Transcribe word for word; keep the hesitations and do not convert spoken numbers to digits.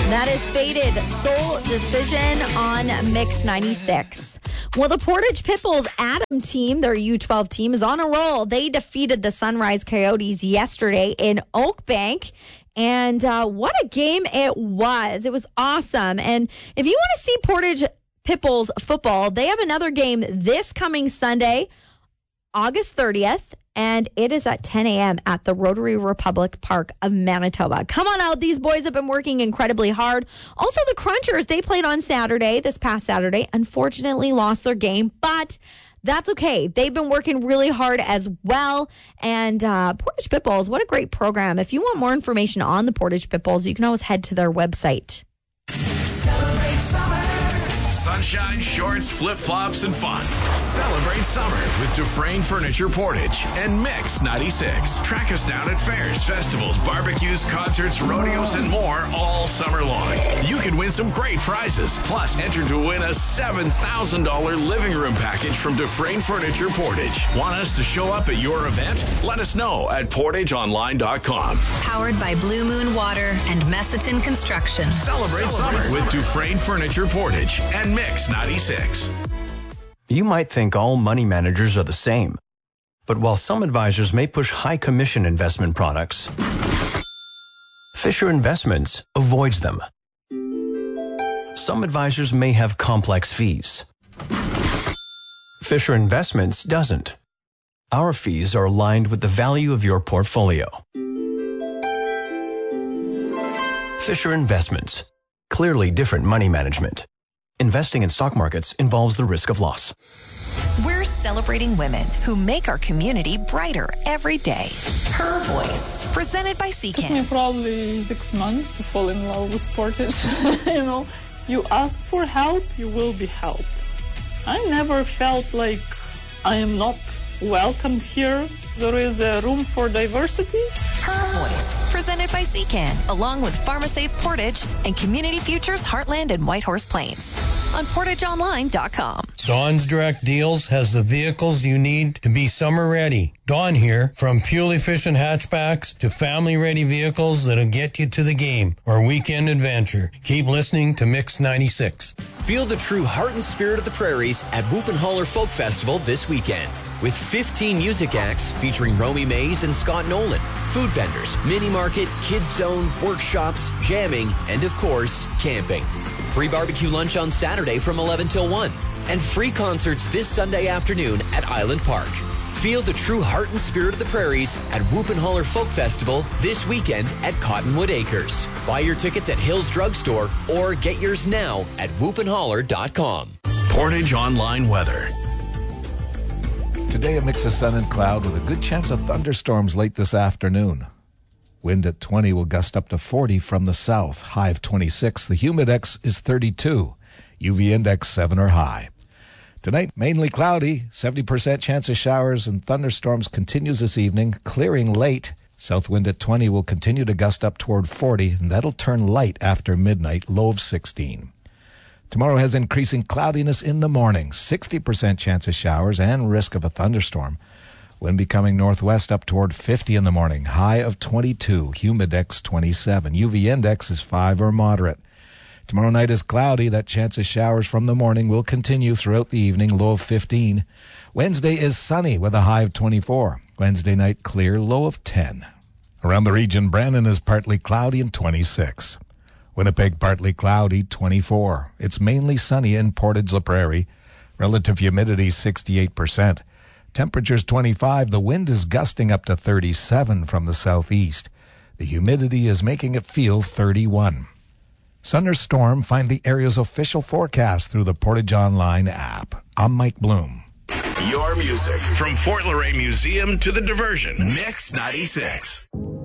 That is Faded, Soul Decision on Mix ninety-six. Well, the Portage Pitbulls Adam team, their U twelve team, is on a roll. They defeated the Sunrise Coyotes yesterday in Oakbank. And uh, what a game it was. It was awesome. And if you want to see Portage Pitbulls football, they have another game this coming Sunday, August thirtieth. And it is at ten a.m. at the Rotary Republic Park of Manitoba. Come on out. These boys have been working incredibly hard. Also, the Crunchers, they played on Saturday, this past Saturday. Unfortunately, lost their game, but that's okay. They've been working really hard as well. And uh, Portage Pitbulls, what a great program. If you want more information on the Portage Pitbulls, you can always head to their website. Celebrate summer. Sunshine, shorts, flip-flops, and fun. Celebrate summer with Dufresne Furniture Portage and Mix ninety-six. Track us down at fairs, festivals, barbecues, concerts, rodeos, and more all summer long. You can win some great prizes. Plus, enter to win a seven thousand dollars living room package from Dufresne Furniture Portage. Want us to show up at your event? Let us know at portage online dot com. Powered by Blue Moon Water and Messiton Construction. Celebrate, Celebrate summer with Dufresne Furniture Portage and Mix ninety-six. You might think all money managers are the same. But while some advisors may push high commission investment products, Fisher Investments avoids them. Some advisors may have complex fees. Fisher Investments doesn't. Our fees are aligned with the value of your portfolio. Fisher Investments. Clearly different money management. Investing in stock markets involves the risk of loss. We're celebrating women who make our community brighter every day. Her Voice, presented by C It took me CAN. probably six months to fall in love with Portage. You know, you ask for help, you will be helped. I never felt like I am not welcomed here. There is a room for diversity. Her Voice, presented by C CAN, along with PharmaSafe Portage and Community Futures Heartland and Whitehorse Plains on portage online dot com. Dawn's Direct Deals has the vehicles you need to be summer ready. Dawn here, from fuel-efficient hatchbacks to family-ready vehicles that'll get you to the game or weekend adventure. Keep listening to Mix ninety-six. Feel the true heart and spirit of the prairies at Whoop and Holler Folk Festival this weekend. With fifteen music acts featuring Romy Mays and Scott Nolan, food vendors, mini market, kids zone, workshops, jamming, and of course, camping. Free barbecue lunch on Saturday from eleven till one. And free concerts this Sunday afternoon at Island Park. Feel the true heart and spirit of the prairies at Whoop and Holler Folk Festival this weekend at Cottonwood Acres. Buy your tickets at Hills Drugstore or get yours now at whoop and holler dot com. Portage Online Weather. Today, a mix of sun and cloud with a good chance of thunderstorms late this afternoon. Wind at twenty will gust up to forty from the south. High of twenty-six. The humidex is thirty-two. U V index seven or high. Tonight, mainly cloudy. seventy percent chance of showers and thunderstorms continues this evening, clearing late. South wind at twenty will continue to gust up toward forty, and that'll turn light after midnight, low of sixteen. Tomorrow has increasing cloudiness in the morning, sixty percent chance of showers and risk of a thunderstorm. Wind becoming northwest up toward fifty in the morning, high of twenty-two, humidex twenty-seven. U V index is five or moderate. Tomorrow night is cloudy. That chance of showers from the morning will continue throughout the evening, low of fifteen. Wednesday is sunny with a high of twenty-four. Wednesday night clear, low of ten. Around the region, Brandon is partly cloudy and twenty-six. Winnipeg partly cloudy, twenty-four. It's mainly sunny in Portage La Prairie. Relative humidity sixty-eight percent. Temperatures twenty-five. The wind is gusting up to thirty-seven from the southeast. The humidity is making it feel thirty-one. Sun or storm, find the area's official forecast through the Portage Online app. I'm Mike Bloom. Your music from Fort Laurier Museum to the diversion. Mix ninety-six.